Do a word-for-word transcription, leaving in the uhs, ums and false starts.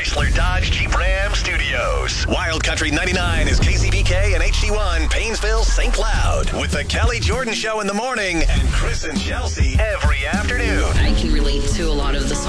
Chrysler Dodge Jeep Ram Studios. Wild Country ninety-nine is K C B K and H D one, Painesville, Saint Cloud. With the Kelly Jordan Show in the morning and Chris and Chelsea every afternoon. I can relate to a lot of the songs